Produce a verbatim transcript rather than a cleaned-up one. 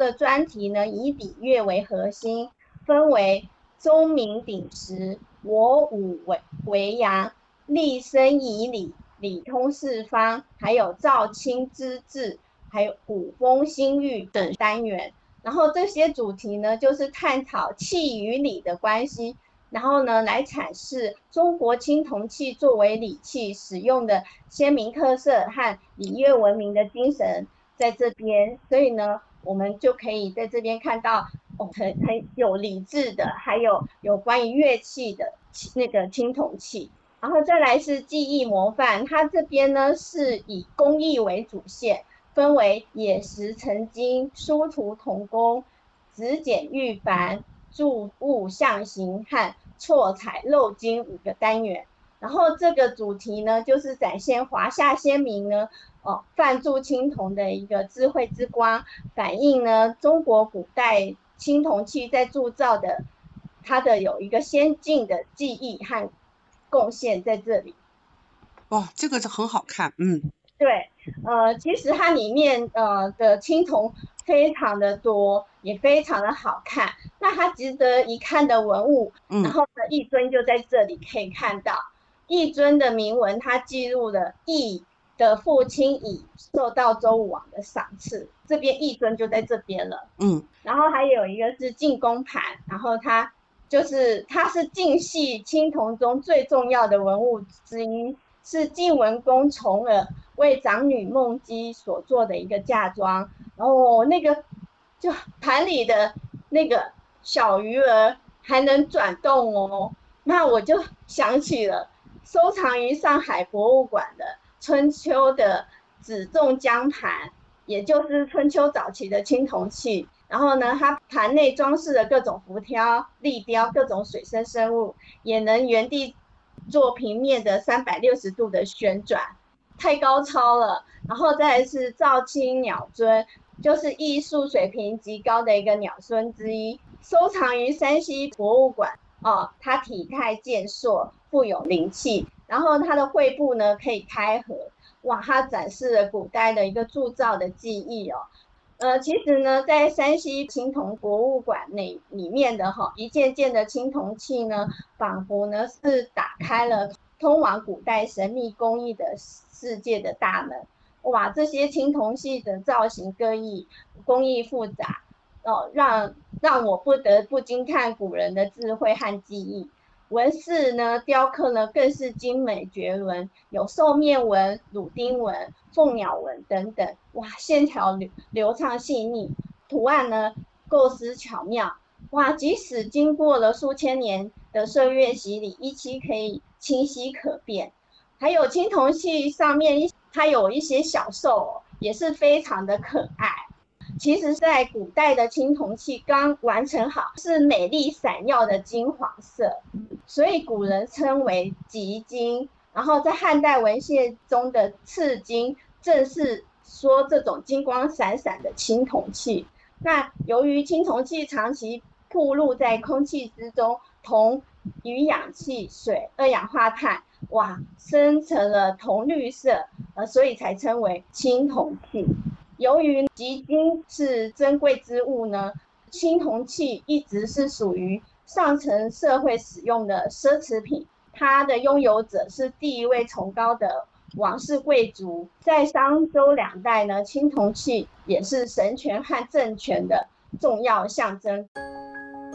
的专题呢以礼乐为核心，分为钟鸣鼎食、我舞为为阳、立身以礼、礼通四方，还有肇清之治，还有古风新韵等单元。然后这些主题呢，就是探讨器与礼的关系，然后呢，来阐释中国青铜器作为礼器使用的鲜明特色和礼乐文明的精神在这边。所以呢，我们就可以在这边看到哦，很很有礼制的，还有有关于乐器的那个青铜器。然后再来是技艺模范，它这边呢是以工艺为主线，分为冶石成金、殊途铜工、纸简玉繁、铸物象形和错彩镂金五个单元。然后这个主题呢，就是展现华夏先民呢，哦，泛铸青铜的一个智慧之光，反映呢中国古代青铜器在铸造的它的有一个先进的技艺和贡献在这里。 哇，这个是很好看，嗯， 对，呃，其实它里面呃的青铜非常的多，也非常的好看。那它值得一看的文物，然后呢，一尊就在这里可以看到。一尊的铭文，它记录了羿的父亲乙受到周武王的赏赐，这边一尊就在这边了。 嗯， 然后还有一个是进宫盘，然后它就是它是晋系青铜中最重要的文物之一，是晋文公重耳为长女孟姬所做的一个嫁妆。然后那个就盘里的那个小鱼儿还能转动哦，那我就想起了收藏于上海博物馆的春秋的子仲江盘，也就是春秋早期的青铜器。然后呢，它盘内装饰了各种浮雕、立雕、各种水生生物，也能原地做平面的三百六十度的旋转，太高超了。然后再来是肇清鸟尊，就是艺术水平极高的一个鸟尊之一，收藏于山西博物馆。哦，它体态健硕，富有灵气，然后它的喙部呢可以开合，哇，它展示了古代的一个铸造的技艺哦。呃，其实呢，在山西青铜博物馆内里面的哈一件件的青铜器呢，仿佛呢是打开了通往古代神秘工艺的世界的大门。哇，这些青铜器的造型各异，工艺复杂，哦，让让我不得不惊叹古人的智慧和技艺。纹饰呢，雕刻呢更是精美绝伦，有兽面纹、乳钉纹、凤鸟纹等等，哇，线条流流畅细腻，图案呢构思巧妙，哇，即使经过了数千年的岁月洗礼，依稀可以清晰可辨。还有青铜器上面它有一些小兽、哦，也是非常的可爱。其实在古代的青铜器刚完成好，是美丽闪耀的金黄色，所以古人称为极金。然后在汉代文献中的赤金正是说这种金光闪闪的青铜器。那由于青铜器长期暴露在空气之中，铜与氧气、水、二氧化碳，哇，生成了铜绿色，呃，所以才称为青铜器。由于极金是珍贵之物呢，青铜器一直是属于上层社会使用的奢侈品，它的拥有者是地位崇高的王室贵族。在商周两代呢，青铜器也是神权和政权的重要象征。